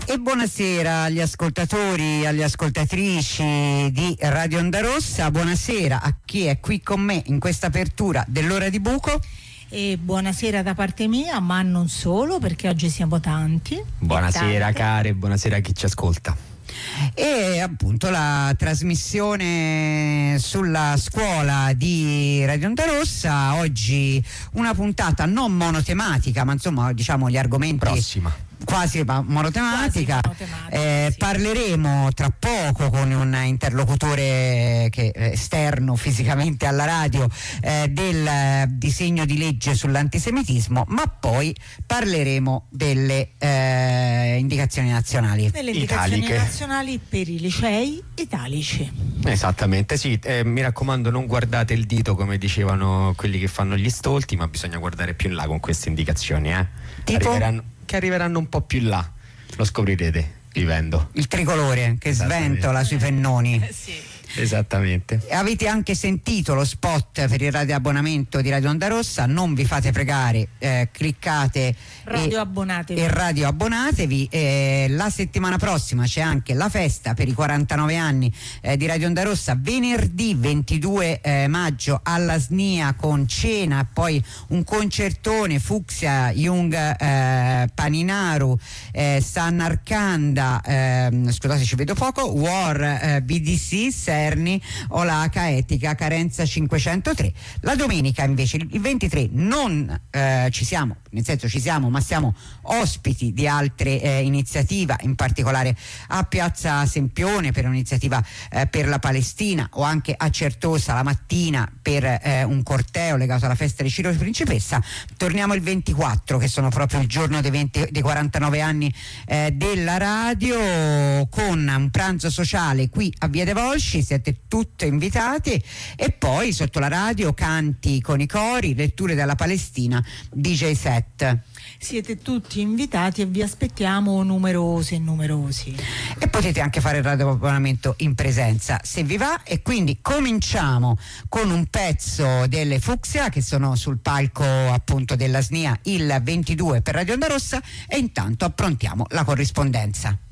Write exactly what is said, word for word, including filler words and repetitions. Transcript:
E buonasera agli ascoltatori, alle ascoltatrici di Radio Onda Rossa, buonasera a chi è qui con me in questa apertura dell'ora di buco. E buonasera da parte mia, ma non solo, perché oggi siamo tanti. Buonasera care, buonasera a chi ci ascolta. E appunto la trasmissione sulla scuola di Radio Onda Rossa, oggi una puntata non monotematica, ma insomma diciamo gli argomenti prossima quasi monotematica. Quasi monotematica, eh, sì. Parleremo tra poco con un interlocutore che è esterno fisicamente alla radio eh, del disegno di legge sull'antisemitismo, ma poi parleremo delle eh, indicazioni nazionali. Delle indicazioni Italiche. nazionali per i licei italici. Esattamente, sì, eh, mi raccomando, non guardate il dito come dicevano quelli che fanno gli stolti, ma bisogna guardare più in là con queste indicazioni, eh. Tipo? Arriveranno, che arriveranno un po' più in là, lo scoprirete vivendo. Il tricolore che sventola sui pennoni. Eh, sì. Esattamente. Avete anche sentito lo spot per il radioabbonamento di Radio Onda Rossa, non vi fate pregare, eh, cliccate Radio e, abbonatevi. e radio abbonatevi. Eh, la settimana prossima c'è anche la festa per i quarantanove anni eh, di Radio Onda Rossa, venerdì ventidue eh, maggio alla S N I A con cena, poi un concertone, Fucsia, Jung, eh, Paninaru, eh, San Arcanda, eh, scusate ci vedo poco, War, eh, B D C, Serni, Olaca, Etica, Carenza cinquecentotre. La domenica invece il ventitré non eh, ci siamo, nel senso ci siamo, ma siamo ospiti di altre eh, iniziative, in particolare a Piazza Sempione per un'iniziativa eh, per la Palestina, o anche a Certosa la mattina per eh, un corteo legato alla festa di Ciro Principessa. Torniamo il ventiquattro, che sono proprio il giorno dei, venti, dei quarantanove anni eh, della radio, con un pranzo sociale qui a Via de Volsci. Siete tutte invitate, e poi sotto la radio canti con i cori, letture dalla Palestina, D J set. Siete tutti invitati e vi aspettiamo numerosi e numerosi. E potete anche fare il radioabbonamento in presenza se vi va. E quindi cominciamo con un pezzo delle Fucsia, che sono sul palco appunto della S N I A il ventidue per Radio Onda Rossa, e intanto approntiamo la corrispondenza.